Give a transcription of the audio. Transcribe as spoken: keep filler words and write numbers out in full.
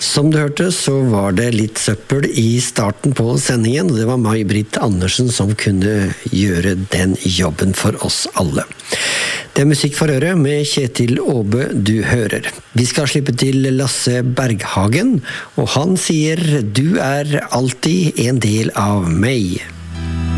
Som du hørte, så var det litt søppel i starten på sendingen, og det var May-Britt Andersen som kunne gjøre den jobben for oss alle. Det er musikk for øret med Kjetil Åbe du hører. Vi skal slippe til Lasse Berghagen, og han sier «Du er alltid en del av meg».